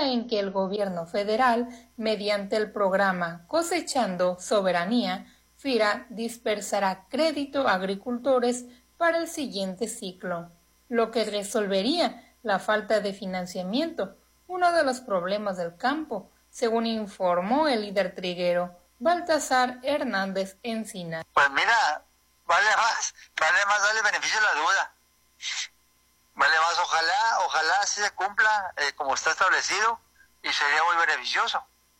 confía en que el gobierno federal, mediante el programa Cosechando Soberanía, FIRA dispersará crédito a agricultores para el siguiente ciclo, lo que resolvería la falta de financiamiento, uno de los problemas del campo, según informó el líder triguero Baltasar Hernández Encinas. Pues mira, vale más darle beneficio a la duda. Vale más, ojalá sí se cumpla como está establecido y sería muy beneficioso.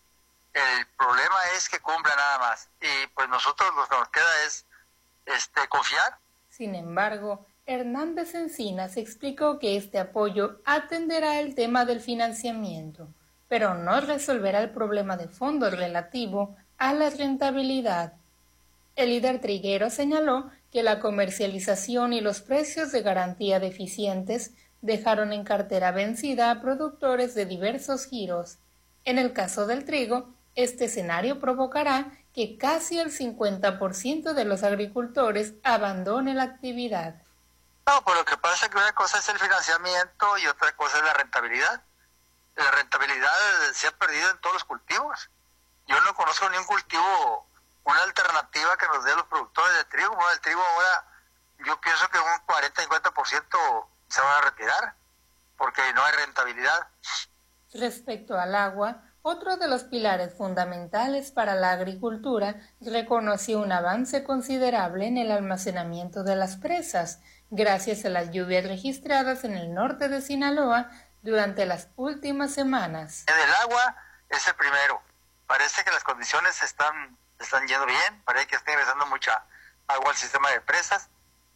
El problema es que cumpla nada más y pues nosotros lo que nos queda es confiar. Sin embargo, Hernández Encinas explicó que este apoyo atenderá el tema del financiamiento, pero no resolverá el problema de fondo relativo a la rentabilidad. El líder triguero señaló que la comercialización y los precios de garantía deficientes dejaron en cartera vencida a productores de diversos giros. En el caso del trigo, este escenario provocará que casi el 50% de los agricultores abandone la actividad. No, pues lo que pasa es que una cosa es el financiamiento y otra cosa es la rentabilidad. La rentabilidad se ha perdido en todos los cultivos. Yo no conozco ni un cultivo, una alternativa que nos dé a los productores de trigo. Bueno, el trigo ahora, yo pienso que un 40-50% se van a retirar porque no hay rentabilidad. Respecto al agua, otro de los pilares fundamentales para la agricultura, reconoció un avance considerable en el almacenamiento de las presas, gracias a las lluvias registradas en el norte de Sinaloa durante las últimas semanas. En el agua es el primero. Parece que las condiciones están yendo bien, parece que está ingresando mucha agua al sistema de presas.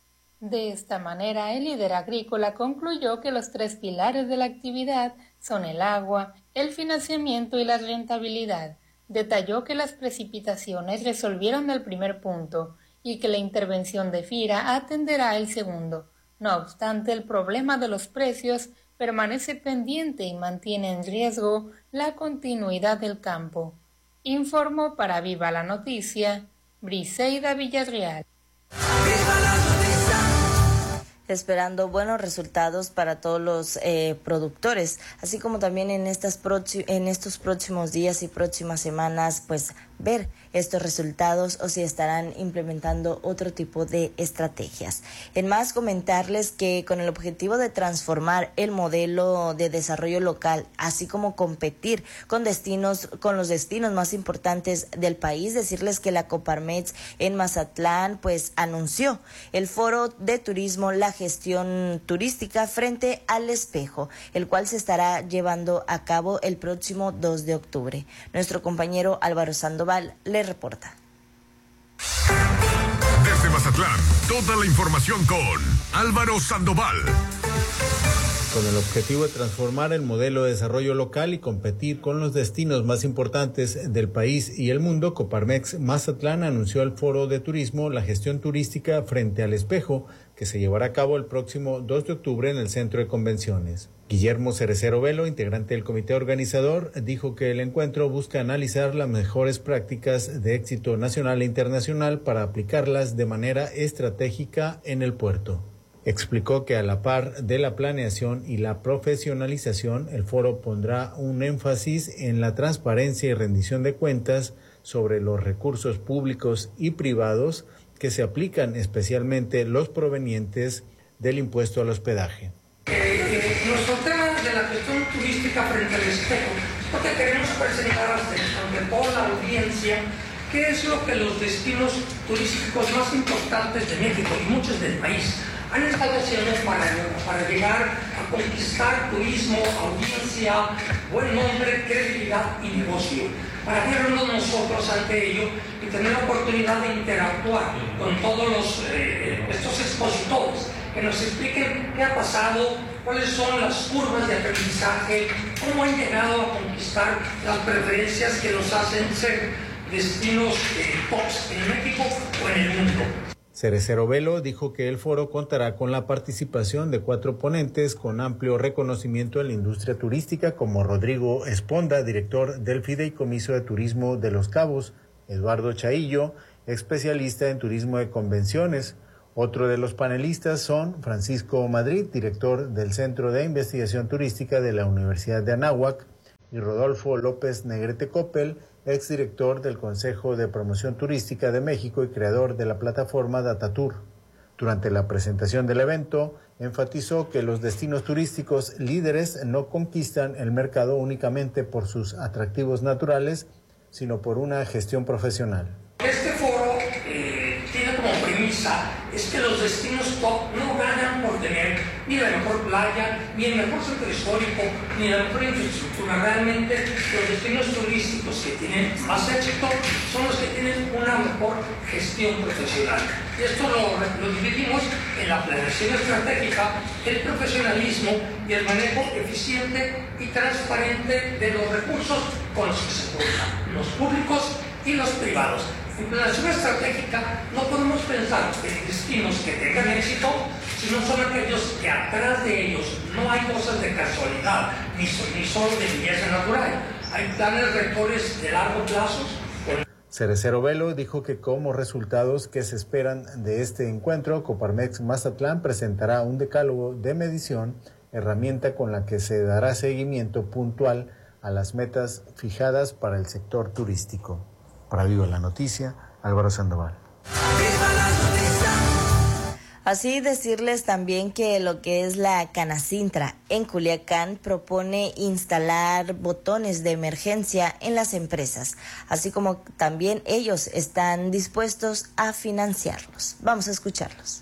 De esta manera, el líder agrícola concluyó que los tres pilares de la actividad son el agua, el financiamiento y la rentabilidad. Detalló que las precipitaciones resolvieron el primer punto y que la intervención de FIRA atenderá el segundo. No obstante, el problema de los precios permanece pendiente y mantiene en riesgo la continuidad del campo. Informó para Viva la Noticia, Briseida Villarreal. Esperando buenos resultados para todos los productores, así como también en estos próximos días y próximas semanas, pues ver estos resultados o si estarán implementando otro tipo de estrategias. En más, comentarles que con el objetivo de transformar el modelo de desarrollo local, así como competir con los destinos más importantes del país, decirles que la Coparmex en Mazatlán pues anunció el foro de turismo, la gestión turística frente al espejo, el cual se estará llevando a cabo el próximo 2 de octubre. Nuestro compañero Álvaro Sandoval le reporta. Desde Mazatlán, toda la información con Álvaro Sandoval. Con el objetivo de transformar el modelo de desarrollo local y competir con los destinos más importantes del país y el mundo, Coparmex Mazatlán anunció el foro de turismo, la gestión turística frente al espejo, que se llevará a cabo el próximo 2 de octubre en el Centro de Convenciones. Guillermo Cerecero Velo, integrante del comité organizador, dijo que el encuentro busca analizar las mejores prácticas de éxito nacional e internacional para aplicarlas de manera estratégica en el puerto. Explicó que a la par de la planeación y la profesionalización, el foro pondrá un énfasis en la transparencia y rendición de cuentas sobre los recursos públicos y privados que se aplican, especialmente los provenientes del impuesto al hospedaje. Nuestro tema de la gestión turística frente al espejo, porque queremos presentar ante toda la audiencia qué es lo que los destinos turísticos más importantes de México y muchos del país han estado haciendo para llegar a conquistar turismo, audiencia, buen nombre, credibilidad y negocio, para vernos nosotros ante ello y tener la oportunidad de interactuar con todos estos expositores, que nos expliquen qué ha pasado, cuáles son las curvas de aprendizaje, cómo han llegado a conquistar las preferencias que nos hacen ser destinos tops en México o en el mundo. Cerecero Velo dijo que el foro contará con la participación de 4 ponentes con amplio reconocimiento en la industria turística, como Rodrigo Esponda, director del Fideicomiso de Turismo de Los Cabos, Eduardo Chaillo, especialista en turismo de convenciones. Otro de los panelistas son Francisco Madrid, director del Centro de Investigación Turística de la Universidad de Anáhuac, y Rodolfo López Negrete Coppel, exdirector del Consejo de Promoción Turística de México y creador de la plataforma Datatour. Durante la presentación del evento, enfatizó que los destinos turísticos líderes no conquistan el mercado únicamente por sus atractivos naturales, sino por una gestión profesional. Este foro tiene como premisa es que los destinos top no ganan por tener ni la mejor playa, ni el mejor centro histórico, ni la mejor infraestructura. Realmente los destinos turísticos que tienen más éxito son los que tienen una mejor gestión profesional. Y esto lo dividimos en la planeación estratégica, el profesionalismo y el manejo eficiente y transparente de los recursos con los que se cuentan, los públicos y los privados. En planeación estratégica no podemos pensar en destinos que tengan éxito, sino son aquellos que atrás de ellos no hay cosas de casualidad, ni solo de belleza natural. Hay planes rectores de largo plazo. Cerecero Velo dijo que como resultados que se esperan de este encuentro, Coparmex Mazatlán presentará un decálogo de medición, herramienta con la que se dará seguimiento puntual a las metas fijadas para el sector turístico. Para Viva la Noticia, Álvaro Sandoval. Así decirles también que lo que es la Canacintra en Culiacán propone instalar botones de emergencia en las empresas, así como también ellos están dispuestos a financiarlos. Vamos a escucharlos.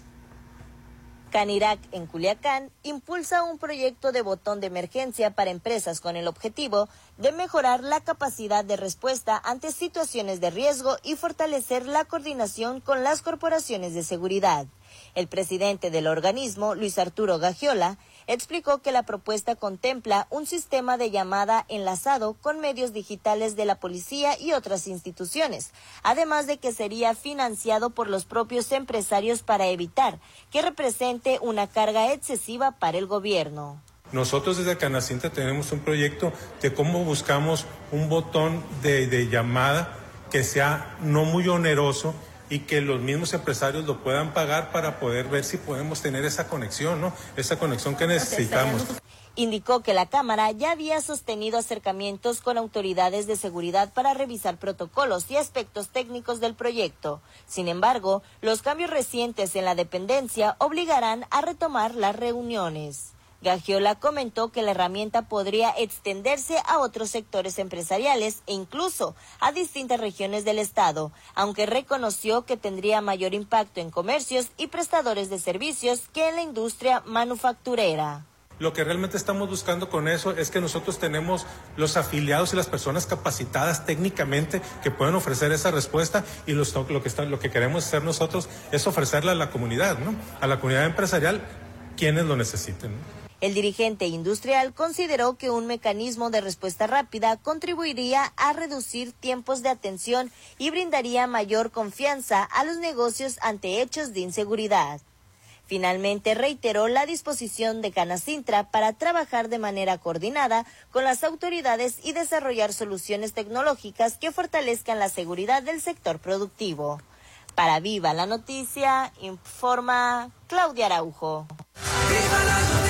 Canirac en Culiacán impulsa un proyecto de botón de emergencia para empresas con el objetivo de mejorar la capacidad de respuesta ante situaciones de riesgo y fortalecer la coordinación con las corporaciones de seguridad. El presidente del organismo, Luis Arturo Gagiola, explicó que la propuesta contempla un sistema de llamada enlazado con medios digitales de la policía y otras instituciones, además de que sería financiado por los propios empresarios para evitar que represente una carga excesiva para el gobierno. Nosotros desde Canacintra tenemos un proyecto de cómo buscamos un botón de llamada que sea no muy oneroso y que los mismos empresarios lo puedan pagar para poder ver si podemos tener esa conexión, ¿no? Esa conexión que necesitamos. Indicó que la Cámara ya había sostenido acercamientos con autoridades de seguridad para revisar protocolos y aspectos técnicos del proyecto. Sin embargo, los cambios recientes en la dependencia obligarán a retomar las reuniones. Gagiola comentó que la herramienta podría extenderse a otros sectores empresariales e incluso a distintas regiones del estado, aunque reconoció que tendría mayor impacto en comercios y prestadores de servicios que en la industria manufacturera. Lo que realmente estamos buscando con eso es que nosotros tenemos los afiliados y las personas capacitadas técnicamente que pueden ofrecer esa respuesta y lo que queremos hacer nosotros es ofrecerla a la comunidad, ¿no? A la comunidad empresarial, quienes lo necesiten, ¿no? El dirigente industrial consideró que un mecanismo de respuesta rápida contribuiría a reducir tiempos de atención y brindaría mayor confianza a los negocios ante hechos de inseguridad. Finalmente reiteró la disposición de Canacintra para trabajar de manera coordinada con las autoridades y desarrollar soluciones tecnológicas que fortalezcan la seguridad del sector productivo. Para Viva la Noticia, informa Claudia Araujo. ¡Viva la noticia!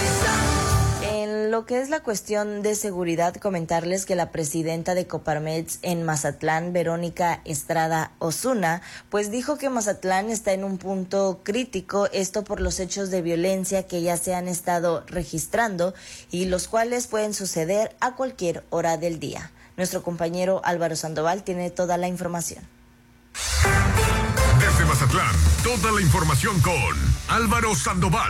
En lo que es la cuestión de seguridad, comentarles que la presidenta de Coparmex en Mazatlán, Verónica Estrada Osuna, pues dijo que Mazatlán está en un punto crítico, esto por los hechos de violencia que ya se han estado registrando y los cuales pueden suceder a cualquier hora del día. Nuestro compañero Álvaro Sandoval tiene toda la información. Desde Mazatlán, toda la información con Álvaro Sandoval.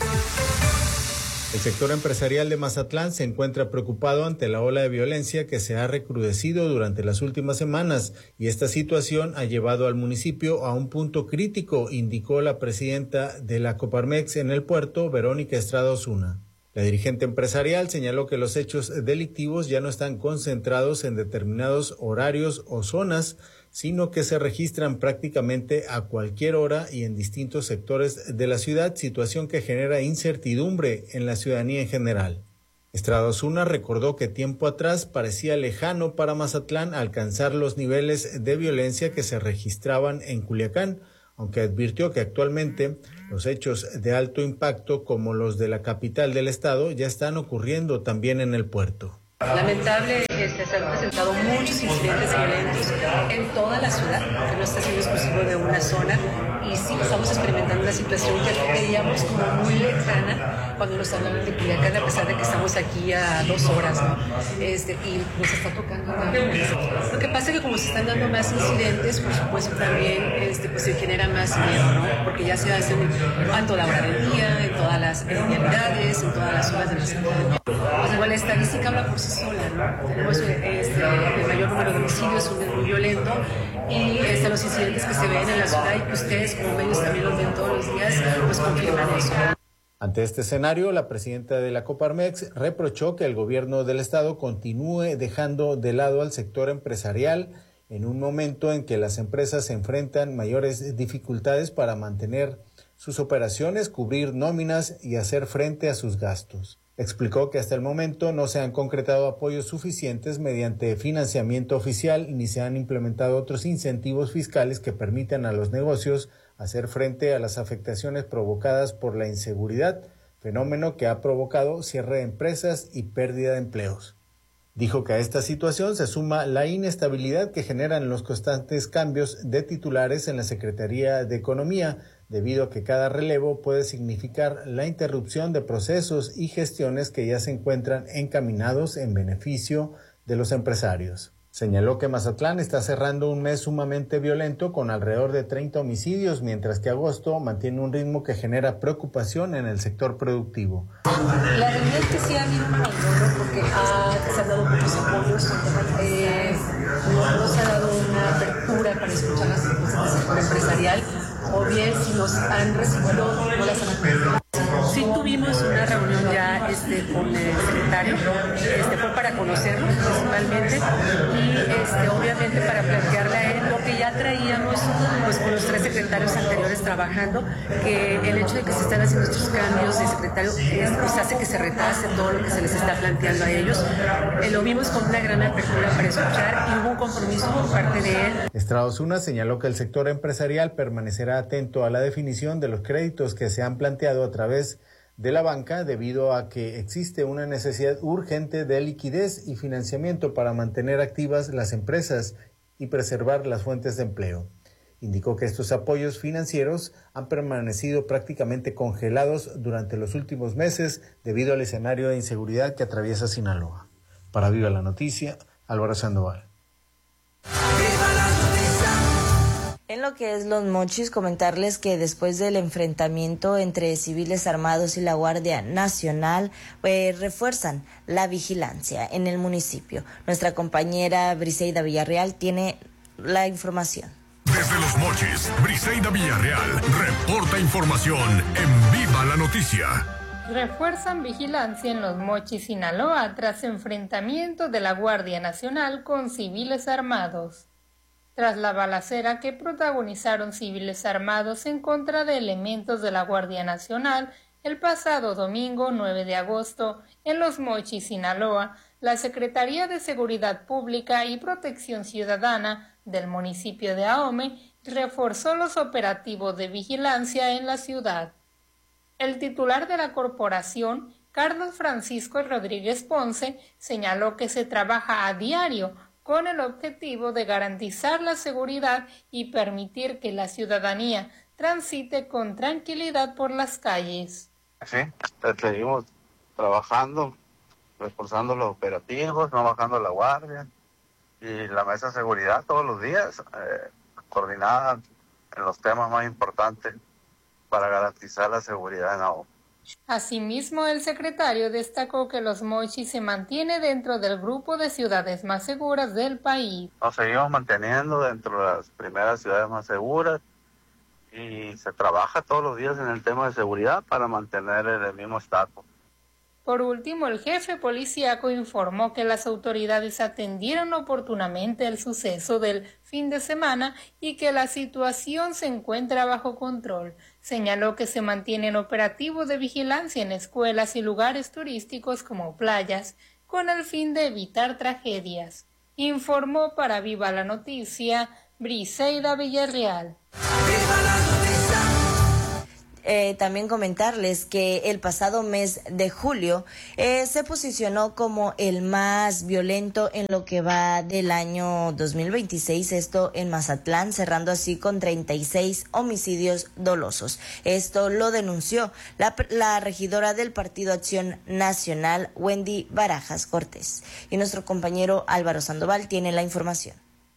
El sector empresarial de Mazatlán se encuentra preocupado ante la ola de violencia que se ha recrudecido durante las últimas semanas y esta situación ha llevado al municipio a un punto crítico, indicó la presidenta de la Coparmex en el puerto, Verónica Estrada Osuna. La dirigente empresarial señaló que los hechos delictivos ya no están concentrados en determinados horarios o zonas, sino que se registran prácticamente a cualquier hora y en distintos sectores de la ciudad, situación que genera incertidumbre en la ciudadanía en general. Estrada Osuna recordó que tiempo atrás parecía lejano para Mazatlán alcanzar los niveles de violencia que se registraban en Culiacán, aunque advirtió que actualmente los hechos de alto impacto como los de la capital del estado ya están ocurriendo también en el puerto. Lamentable, se han presentado muchos incidentes violentos en toda la ciudad, que no está siendo exclusivo de una zona, y sí estamos experimentando una situación que veíamos como muy lejana cuando nos hablaban de Culiacán, a pesar de que estamos aquí a 2 horas, ¿no? Y nos está tocando también. Lo que pasa es que como se están dando más incidentes, por supuesto también pues se genera más miedo, ¿no? Porque ya se hace a toda hora del día, en todas las vialidades, en todas las zonas de la ciudad. Pues igual la estadística habla por sí sola, ¿no? Tenemos el mayor número de homicidios, muy violento, y los incidentes que se ven en la ciudad, y que ustedes como medios también los ven todos los días, pues confirman eso. Ante este escenario, la presidenta de la Coparmex reprochó que el gobierno del estado continúe dejando de lado al sector empresarial en un momento en que las empresas se enfrentan mayores dificultades para mantener sus operaciones, cubrir nóminas y hacer frente a sus gastos. Explicó que hasta el momento no se han concretado apoyos suficientes mediante financiamiento oficial ni se han implementado otros incentivos fiscales que permitan a los negocios hacer frente a las afectaciones provocadas por la inseguridad, fenómeno que ha provocado cierre de empresas y pérdida de empleos. Dijo que a esta situación se suma la inestabilidad que generan los constantes cambios de titulares en la Secretaría de Economía, debido a que cada relevo puede significar la interrupción de procesos y gestiones que ya se encuentran encaminados en beneficio de los empresarios. Señaló que Mazatlán está cerrando un mes sumamente violento con alrededor de 30 homicidios, mientras que agosto mantiene un ritmo que genera preocupación en el sector productivo. La realidad es que sí ha habido un abandono porque se han dado muchos apoyos, no se ha dado una apertura para escuchar las propuestas del sector empresarial, o bien si nos han recibido, no las han atendido. Sí tuvimos una reunión ya con el secretario, fue para conocerlo principalmente y obviamente para plantearle a él lo que ya traíamos pues con los 3 secretarios anteriores trabajando, que el hecho de que se están haciendo estos cambios de secretario pues hace que se retrase todo lo que se les está planteando a ellos. Lo vimos con una gran apertura para escuchar y hubo un compromiso por parte de él. Estrada Osuna señaló que el sector empresarial permanecerá atento a la definición de los créditos que se han planteado a través de la banca, debido a que existe una necesidad urgente de liquidez y financiamiento para mantener activas las empresas y preservar las fuentes de empleo. Indicó que estos apoyos financieros han permanecido prácticamente congelados durante los últimos meses debido al escenario de inseguridad que atraviesa Sinaloa. Para Viva la Noticia, Álvaro Sandoval. En lo que es Los Mochis, comentarles que después del enfrentamiento entre civiles armados y la Guardia Nacional, refuerzan la vigilancia en el municipio. Nuestra compañera Briseida Villarreal tiene la información. Desde Los Mochis, Briseida Villarreal reporta información en Viva la Noticia. Refuerzan vigilancia en Los Mochis, Sinaloa, tras enfrentamiento de la Guardia Nacional con civiles armados. Tras la balacera que protagonizaron civiles armados en contra de elementos de la Guardia Nacional el pasado domingo 9 de agosto en Los Mochis, Sinaloa, la Secretaría de Seguridad Pública y Protección Ciudadana del municipio de Ahome reforzó los operativos de vigilancia en la ciudad. El titular de la corporación, Carlos Francisco Rodríguez Ponce, señaló que se trabaja a diario con el objetivo de garantizar la seguridad y permitir que la ciudadanía transite con tranquilidad por las calles. Sí, seguimos trabajando, reforzando los operativos, no bajando la guardia, y la mesa de seguridad todos los días, coordinada en los temas más importantes para garantizar la seguridad en Ahome. Asimismo, el secretario destacó que Los Mochis se mantiene dentro del grupo de ciudades más seguras del país. Nos seguimos manteniendo dentro de las primeras ciudades más seguras y se trabaja todos los días en el tema de seguridad para mantener el mismo estatus. Por último, el jefe policíaco informó que las autoridades atendieron oportunamente el suceso del fin de semana y que la situación se encuentra bajo control. Señaló que se mantienen operativos de vigilancia en escuelas y lugares turísticos como playas, con el fin de evitar tragedias. Informó para Viva la Noticia, Briseida Villarreal. también comentarles que el pasado mes de julio se posicionó como el más violento en lo que va del año 2026, esto en Mazatlán, cerrando así con 36 homicidios dolosos. Esto lo denunció la regidora del Partido Acción Nacional, Wendy Barajas Cortés. Y nuestro compañero Álvaro Sandoval tiene la información.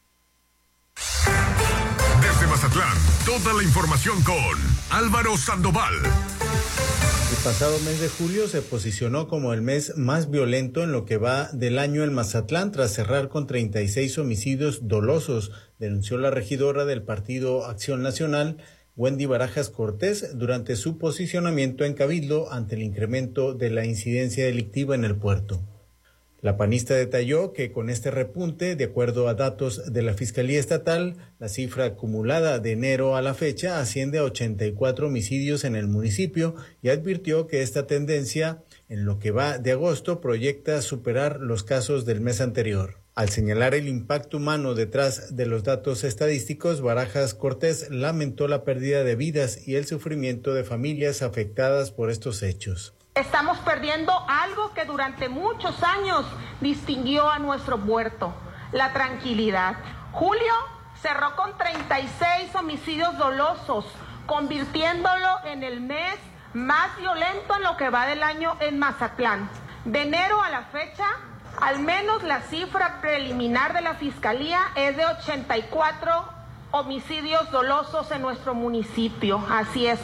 Desde Mazatlán, toda la información con Álvaro Sandoval. El pasado mes de julio se posicionó como el mes más violento en lo que va del año en Mazatlán, tras cerrar con 36 homicidios dolosos, denunció la regidora del Partido Acción Nacional, Wendy Barajas Cortés, durante su posicionamiento en Cabildo ante el incremento de la incidencia delictiva en el puerto. La panista detalló que con este repunte, de acuerdo a datos de la Fiscalía Estatal, la cifra acumulada de enero a la fecha asciende a 84 homicidios en el municipio y advirtió que esta tendencia, en lo que va de agosto, proyecta superar los casos del mes anterior. Al señalar el impacto humano detrás de los datos estadísticos, Barajas Cortés lamentó la pérdida de vidas y el sufrimiento de familias afectadas por estos hechos. Estamos perdiendo algo que durante muchos años distinguió a nuestro puerto, la tranquilidad. Julio cerró con 36 homicidios dolosos, convirtiéndolo en el mes más violento en lo que va del año en Mazatlán. De enero a la fecha, al menos la cifra preliminar de la Fiscalía es de 84 homicidios dolosos en nuestro municipio, así es,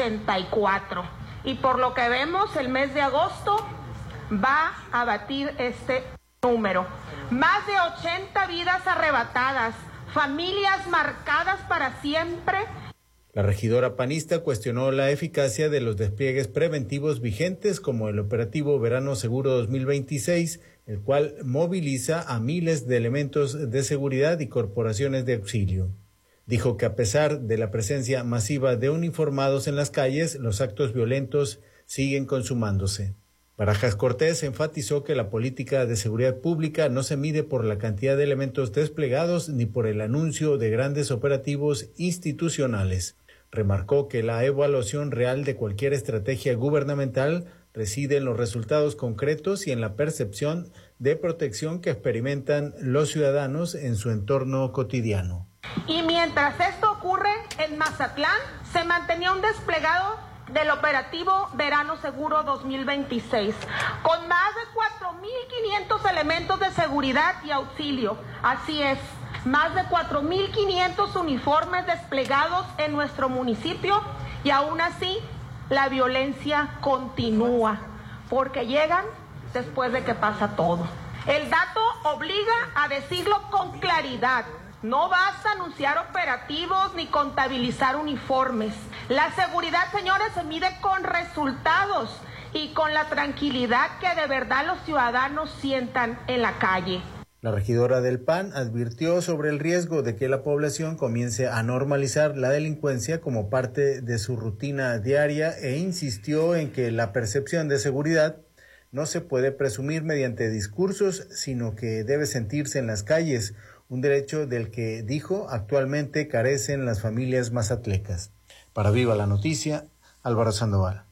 84. Y por lo que vemos, el mes de agosto va a batir este número. Más de 80 vidas arrebatadas, familias marcadas para siempre. La regidora panista cuestionó la eficacia de los despliegues preventivos vigentes, como el operativo Verano Seguro 2026, el cual moviliza a miles de elementos de seguridad y corporaciones de auxilio. Dijo que a pesar de la presencia masiva de uniformados en las calles, los actos violentos siguen consumándose. Barajas Cortés enfatizó que la política de seguridad pública no se mide por la cantidad de elementos desplegados ni por el anuncio de grandes operativos institucionales. Remarcó que la evaluación real de cualquier estrategia gubernamental reside en los resultados concretos y en la percepción de protección que experimentan los ciudadanos en su entorno cotidiano. Y mientras esto ocurre en Mazatlán, se mantenía un desplegado del operativo Verano Seguro 2026, con más de 4.500 elementos de seguridad y auxilio. Así es, más de 4.500 uniformes desplegados en nuestro municipio, y aún así la violencia continúa, porque llegan después de que pasa todo. El dato obliga a decirlo con claridad. No basta anunciar operativos ni contabilizar uniformes. La seguridad, señores, se mide con resultados y con la tranquilidad que de verdad los ciudadanos sientan en la calle. La regidora del PAN advirtió sobre el riesgo de que la población comience a normalizar la delincuencia como parte de su rutina diaria e insistió en que la percepción de seguridad no se puede presumir mediante discursos, sino que debe sentirse en las calles, un derecho del que, dijo, actualmente carecen las familias mazatlecas. Para Viva la Noticia, Álvaro Sandoval.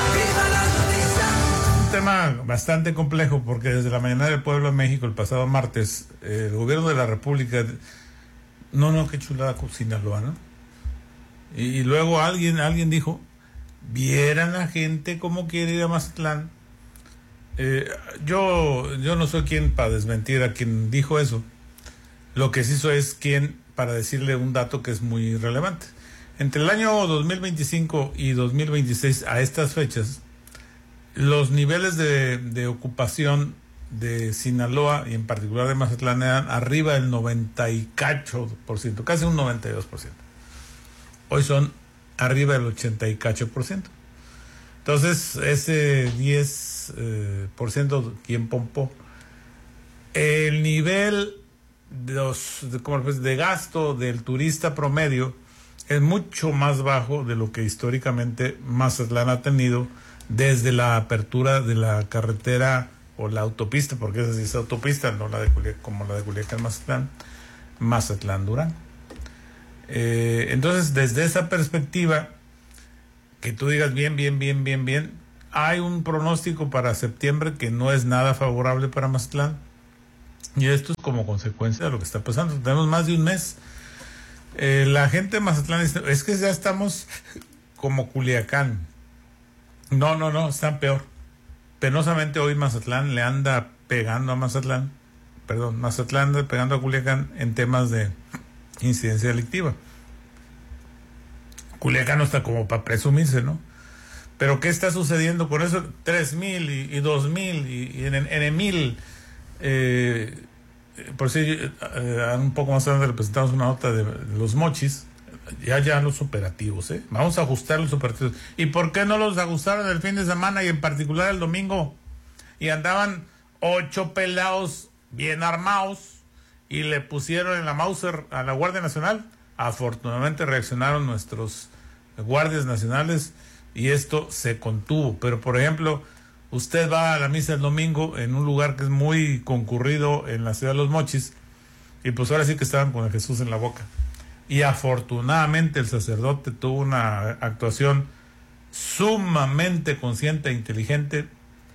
Un tema bastante complejo porque desde la mañana del Pueblo de México el pasado martes, el gobierno de la República, qué chulada Sinaloa, ¿no? Y luego alguien dijo, vieran la gente cómo quiere ir a Mazatlán. Yo no soy quien para desmentir a quien dijo eso. Lo que sí soy es quien para decirle un dato que es muy relevante. Entre el año 2025 y 2026, a estas fechas, los niveles de ocupación de Sinaloa y en particular de Mazatlán eran arriba del 90 y cacho %, casi un 92%. Hoy son arriba del 80 y cacho %. Entonces, ese 10% quien pompó. El nivel de gasto del turista promedio es mucho más bajo de lo que históricamente Mazatlán ha tenido desde la apertura de la carretera o la autopista, porque esa sí es autopista, no la de Culiacán, como la de Culiacán Mazatlán Durán. Entonces, desde esa perspectiva, que tú digas bien. Hay un pronóstico para septiembre que no es nada favorable para Mazatlán. Y esto es como consecuencia de lo que está pasando. Tenemos más de un mes. La gente de Mazatlán dice, es que ya estamos como Culiacán. No, están peor. Penosamente hoy Mazatlán le anda pegando a Mazatlán anda pegando a Culiacán en temas de incidencia delictiva. Culiacán no está como para presumirse, ¿no? Pero ¿qué está sucediendo con eso? 3,000 y 2,000 y en 1,000. Por si un poco más adelante le presentamos una nota de los mochis. Ya los operativos, vamos a ajustar los operativos. ¿Y por qué no los ajustaron el fin de semana y en particular el domingo? Y andaban 8 pelados bien armados y le pusieron en la Mauser a la Guardia Nacional. Afortunadamente reaccionaron nuestros guardias nacionales y esto se contuvo. Pero por ejemplo, usted va a la misa el domingo en un lugar que es muy concurrido en la ciudad de Los Mochis y pues ahora sí que estaban con el Jesús en la boca. Y afortunadamente el sacerdote tuvo una actuación sumamente consciente e inteligente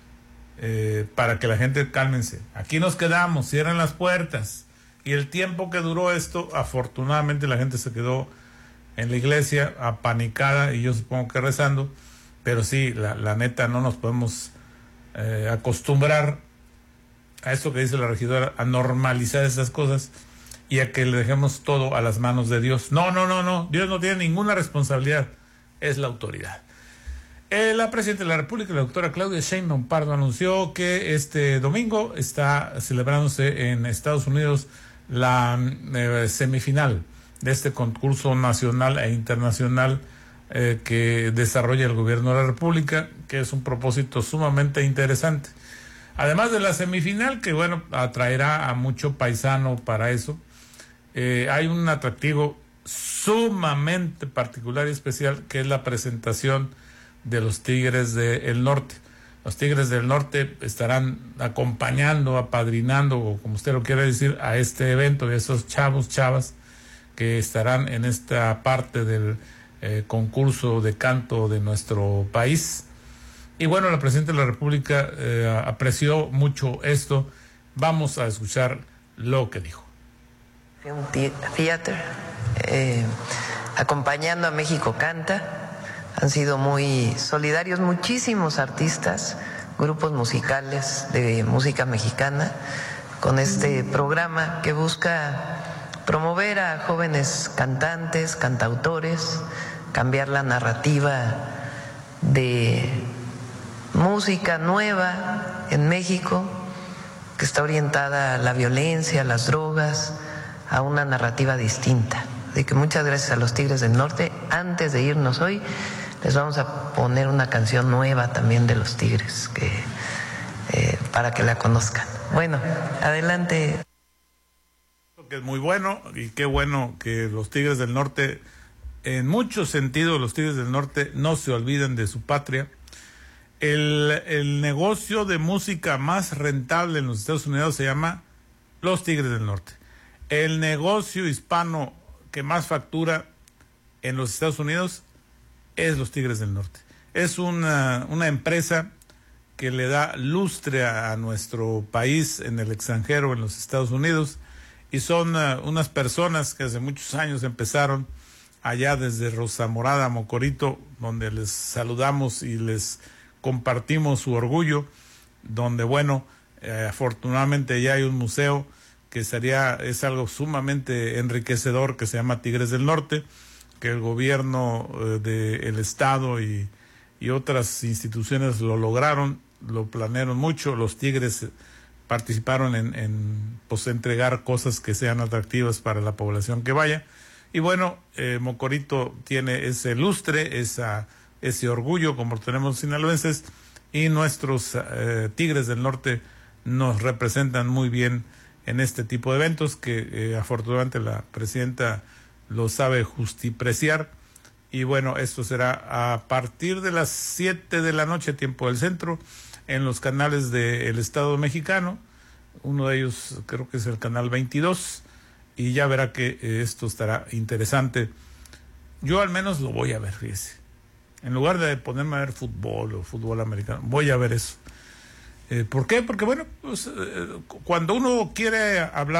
para que la gente cálmense. Aquí nos quedamos, cierren las puertas. Y el tiempo que duró esto, afortunadamente la gente se quedó en la iglesia apanicada y yo supongo que rezando. Pero sí, la neta no nos podemos acostumbrar a esto que dice la regidora, a normalizar esas cosas y a que le dejemos todo a las manos de Dios. No, Dios no tiene ninguna responsabilidad, es la autoridad. La presidenta de la República, la doctora Claudia Sheinbaum Pardo, anunció que este domingo está celebrándose en Estados Unidos la semifinal de este concurso nacional e internacional que desarrolla el gobierno de la República, que es un propósito sumamente interesante. Además de la semifinal, que bueno, atraerá a mucho paisano para eso, hay un atractivo sumamente particular y especial, que es la presentación de los Tigres del Norte. Los Tigres del Norte estarán acompañando, apadrinando, o como usted lo quiera decir, a este evento, de esos chavas que estarán en esta parte del concurso de canto de nuestro país. Y bueno, la presidenta de la República apreció mucho esto. Vamos a escuchar lo que dijo. Un theater, acompañando a México Canta. Han sido muy solidarios muchísimos artistas, grupos musicales de música mexicana, con este programa que busca promover a jóvenes cantantes, cantautores, cambiar la narrativa de música nueva en México, que está orientada a la violencia, a las drogas, a una narrativa distinta. De que muchas gracias a los Tigres del Norte. Antes de irnos hoy, les vamos a poner una canción nueva también de los Tigres, para que la conozcan. Bueno, adelante. Que es muy bueno, y qué bueno que los Tigres del Norte, en muchos sentidos, los Tigres del Norte no se olviden de su patria. El negocio de música más rentable en los Estados Unidos se llama los Tigres del Norte. El negocio hispano que más factura en los Estados Unidos es los Tigres del Norte. Es una empresa que le da lustre a nuestro país en el extranjero, en los Estados Unidos, y son unas personas que hace muchos años empezaron allá desde Rosa Morada, Mocorito, donde les saludamos y les compartimos su orgullo, donde bueno, afortunadamente ya hay un museo que es algo sumamente enriquecedor, que se llama Tigres del Norte, que el gobierno del estado y otras instituciones lo lograron, lo planearon mucho. Los Tigres participaron en entregar cosas que sean atractivas para la población que vaya. Y bueno, Mocorito tiene ese lustre, ese orgullo como tenemos sinaloenses, y nuestros Tigres del Norte nos representan muy bien en este tipo de eventos que afortunadamente la presidenta lo sabe justipreciar. Y bueno, esto será a partir de las 7 de la noche, tiempo del centro, en los canales del Estado mexicano. Uno de ellos creo que es el canal 22, y ya verá que esto estará interesante. Yo al menos lo voy a ver, fíjese. En lugar de ponerme a ver fútbol o fútbol americano, voy a ver eso. ¿Por qué? Porque, bueno, pues, cuando uno quiere hablar